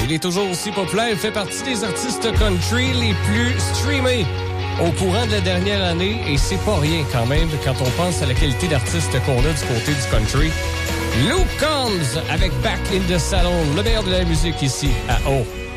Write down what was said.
Il est toujours aussi populaire. Il fait partie des artistes country les plus streamés au courant de la dernière année. Et c'est pas rien quand même quand on pense à la qualité d'artiste qu'on a du côté du country. Luke Combs avec Back in the Salon. Le meilleur de la musique ici à O.